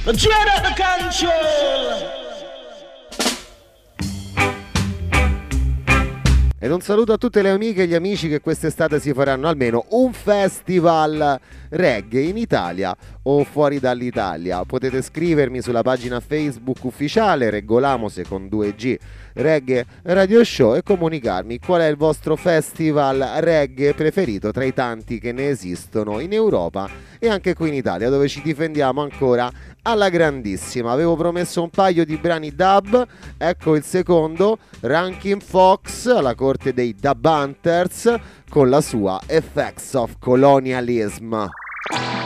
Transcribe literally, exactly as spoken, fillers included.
But you're out of control. Ed un saluto a tutte le amiche e gli amici che quest'estate si faranno almeno un festival reggae in Italia o fuori dall'Italia. Potete scrivermi sulla pagina Facebook ufficiale Reggolamose con due G Reggae Radio Show e comunicarmi qual è il vostro festival reggae preferito tra i tanti che ne esistono in Europa e anche qui in Italia, dove ci difendiamo ancora alla grandissima. Avevo promesso un paio di brani dub, ecco il secondo, Rankin Fox alla corte dei Dub Hunters con la sua Effects of Colonialism.